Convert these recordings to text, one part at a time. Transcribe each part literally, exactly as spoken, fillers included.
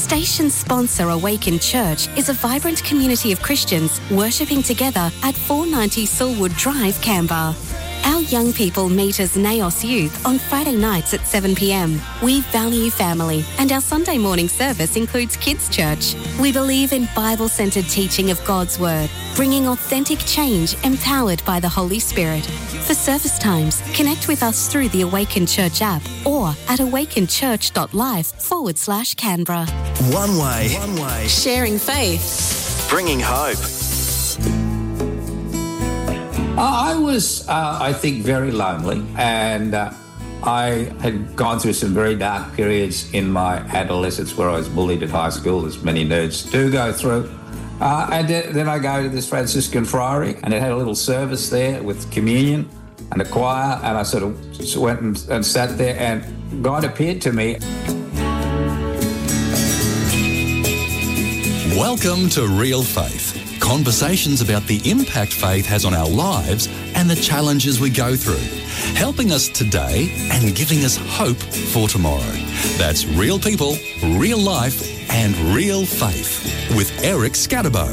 Station sponsor Awaken Church is a vibrant community of Christians worshipping together at four ninety Silwood Drive, Canberra. Our young people meet as Naos Youth on Friday nights at seven p m. We value family, and our Sunday morning service includes Kids Church. We believe in Bible-centred teaching of God's Word, bringing authentic change empowered by the Holy Spirit. For service times, connect with us through the Awaken Church app or at awakenchurch.life forward slash Canberra. One way. One way. Sharing faith. Bringing hope. I was, uh, I think, very lonely, and uh, I had gone through some very dark periods in my adolescence where I was bullied at high school, as many nerds do go through. Uh, and th- then I go to this Franciscan friary, and it had a little service there with communion and a choir, and I sort of went and, and sat there, and God appeared to me. Welcome to Real Faith. Conversations about the impact faith has on our lives and the challenges we go through, helping us today and giving us hope for tomorrow. That's Real People, Real Life and Real Faith with Eric Scatterbo.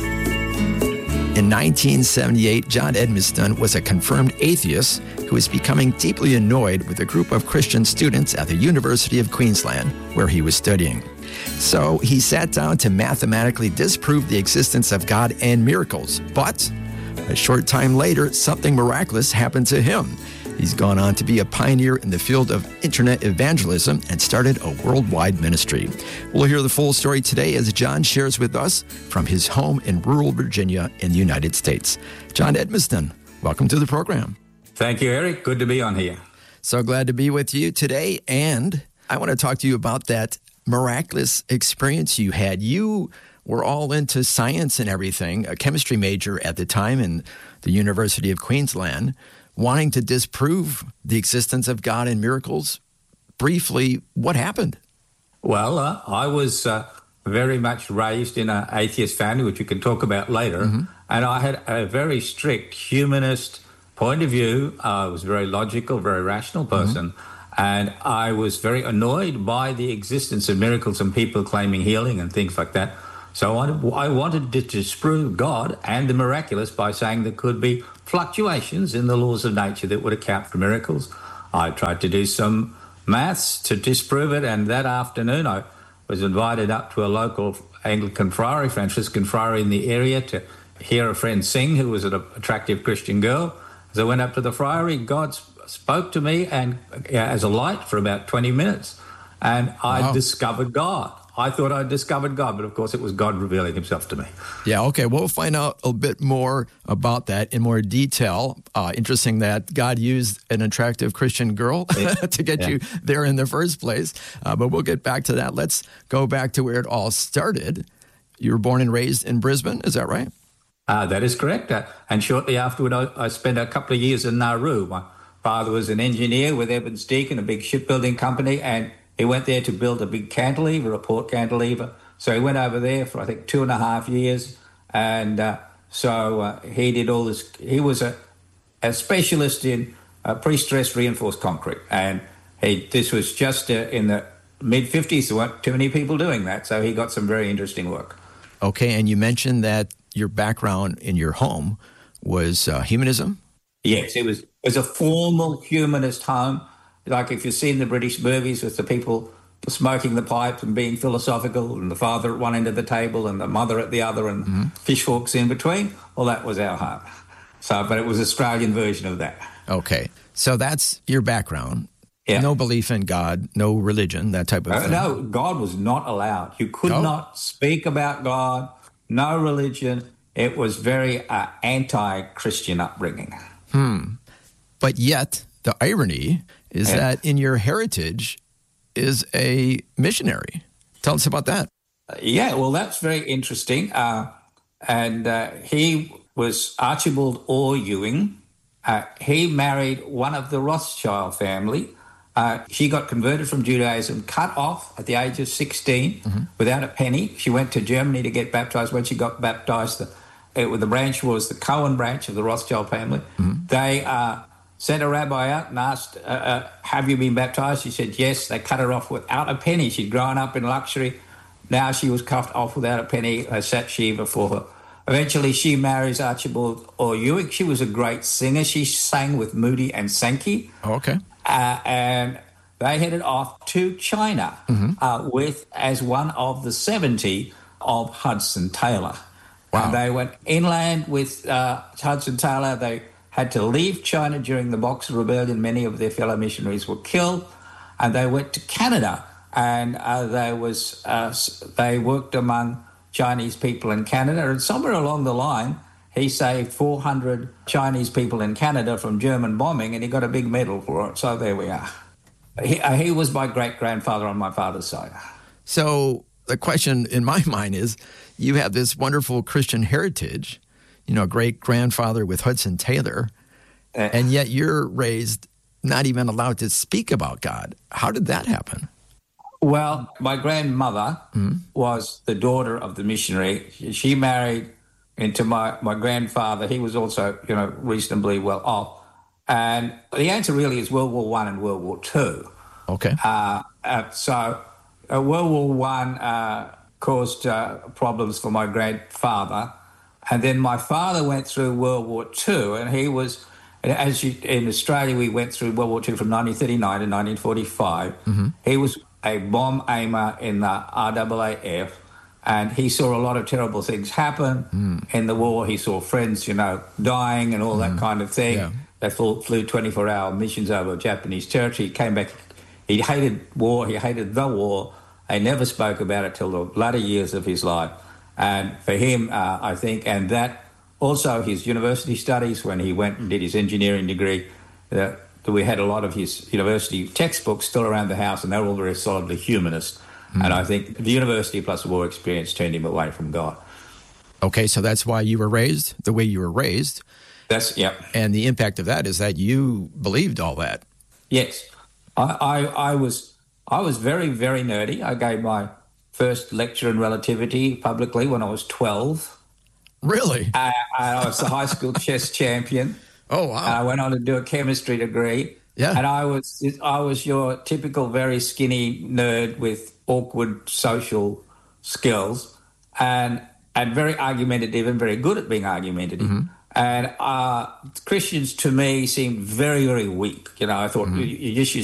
In nineteen seventy-eight, John Edmiston was a confirmed atheist who was becoming deeply annoyed with a group of Christian students at the University of Queensland, where he was studying. So he sat down to mathematically disprove the existence of God and miracles. But a short time later, something miraculous happened to him. He's gone on to be a pioneer in the field of internet evangelism and started a worldwide ministry. We'll hear the full story today as John shares with us from his home in rural Virginia in the United States. John Edmiston, welcome to the program. Thank you, Eric. Good to be on here. So glad to be with you today. And I want to talk to you about that miraculous experience you had. You were all into science and everything, a chemistry major at the time in the University of Queensland, wanting to disprove the existence of God and miracles. Briefly, what happened? Well, uh, I was uh, very much raised in an atheist family, which we can talk about later, mm-hmm. and I had a very strict humanist point of view. I was a very logical, very rational person. Mm-hmm. And I was very annoyed by the existence of miracles and people claiming healing and things like that. So I wanted, I wanted to disprove God and the miraculous by saying there could be fluctuations in the laws of nature that would account for miracles. I tried to do some maths to disprove it, and that afternoon I was invited up to a local Anglican friary, Franciscan friary in the area, to hear a friend sing who was an attractive Christian girl. As I went up to the friary, God spoke to me and uh, as a light for about twenty minutes, and I wow. discovered God. I thought I'd discovered God, but of course it was God revealing himself to me. Yeah, okay. We'll find out a bit more about that in more detail. Uh, interesting that God used an attractive Christian girl to get yeah. you there in the first place. Uh, but we'll get back to that. Let's go back to where it all started. You were born and raised in Brisbane, is that right? Uh, that is correct. Uh, and shortly afterward, I, I spent a couple of years in Nauru. My father was an engineer with Evans Deakin, a big shipbuilding company, and he went there to build a big cantilever, a port cantilever. So he went over there for, I think, two and a half years. And uh, so uh, he did all this. He was a, a specialist in uh, pre-stressed reinforced concrete. And he, this was just uh, in the mid-fifties. There weren't too many people doing that. So he got some very interesting work. Okay, and you mentioned that your background in your home was uh, humanism? Yes, it was, it was a formal humanist home. Like if you've seen the British movies with the people smoking the pipe and being philosophical, and the father at one end of the table and the mother at the other, and mm-hmm. fish hawks in between, well, that was our home. So, but it was an Australian version of that. Okay, so that's your background. Yeah. No belief in God, no religion, that type of uh, thing. No, God was not allowed. You could no? not speak about God, no religion. It was very uh, anti-Christian upbringing. Hmm. But yet, the irony is yeah. that in your heritage is a missionary. Tell us about that. Uh, yeah, well, that's very interesting. Uh, and uh, he was Archibald Orr Ewing. Uh, he married one of the Rothschild family. Uh, she got converted from Judaism, cut off at the age of sixteen, mm-hmm. without a penny. She went to Germany to get baptized. When she got baptized, the, it, the branch was the Cohen branch of the Rothschild family. Mm-hmm. They uh, sent a rabbi out and asked, uh, uh, have you been baptized? She said, yes. They cut her off without a penny. She'd grown up in luxury, now she was cut off without a penny. I sat Shiva for her. Eventually, she marries Archibald Orr-Ewing. She was a great singer. She sang with Moody and Sankey. Oh, okay. Uh, and they headed off to China mm-hmm. uh, with as one of the seventy of Hudson Taylor. Wow. And they went inland with uh, Hudson Taylor. They had to leave China during the Boxer Rebellion. Many of their fellow missionaries were killed. And they went to Canada. And uh, they, was, uh, they worked among Chinese people in Canada. And somewhere along the line, he saved four hundred Chinese people in Canada from German bombing, and he got a big medal for it. So there we are. He, uh, he was my great-grandfather on my father's side. So the question in my mind is, you have this wonderful Christian heritage, you know, great-grandfather with Hudson Taylor, uh, and yet you're raised not even allowed to speak about God. How did that happen? Well, my grandmother mm-hmm. was the daughter of the missionary. She married into my, my grandfather. He was also, you know, reasonably well off. And the answer really is World War One and World War Two. Okay. Uh, uh, so uh, World War One uh, caused uh, problems for my grandfather. And then my father went through World War Two, and he was, as you, in Australia, we went through World War Two from nineteen thirty-nine to nineteen forty-five. Mm-hmm. He was a bomb aimer in the R A A F, and he saw a lot of terrible things happen mm. in the war. He saw friends, you know, dying and all mm. that kind of thing. Yeah. They flew, flew twenty-four hour missions over Japanese territory. He came back. He hated war. He hated the war. He never spoke about it till the latter years of his life. And for him, uh, I think, and that also his university studies, when he went and did his engineering degree, uh, we had a lot of his university textbooks still around the house, and they were all very solidly humanist. Mm. And I think the university plus the war experience turned him away from God. Okay, so that's why you were raised the way you were raised. That's, yeah. And the impact of that is that you believed all that. Yes. I, I, I was I was very, very nerdy. I gave my first lecture in relativity publicly when I was twelve. Really? I, I was the high school chess champion. Oh, wow. And I went on to do a chemistry degree. Yeah. And I was I was your typical very skinny nerd with awkward social skills and and very argumentative and very good at being argumentative. Mm-hmm. And uh, Christians, to me, seemed very, very weak. You know, I thought, mm-hmm. you, you just